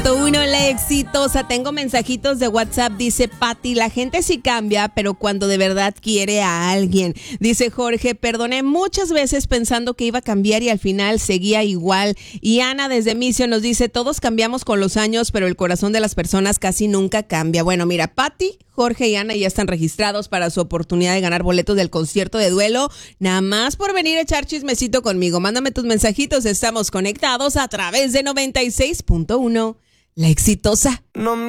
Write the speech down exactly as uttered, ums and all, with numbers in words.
Uno, la exitosa. Tengo mensajitos de WhatsApp. Dice Patti, la gente sí cambia, pero cuando de verdad quiere a alguien. Dice Jorge, perdoné muchas veces pensando que iba a cambiar y al final seguía igual. Y Ana desde Mission nos dice, todos cambiamos con los años, pero el corazón de las personas casi nunca cambia. Bueno, mira, Patti, Jorge y Ana ya están registrados para su oportunidad de ganar boletos del concierto de Duelo, nada más por venir a echar chismecito conmigo. Mándame tus mensajitos, estamos conectados a través de noventa y seis punto uno. La exitosa. No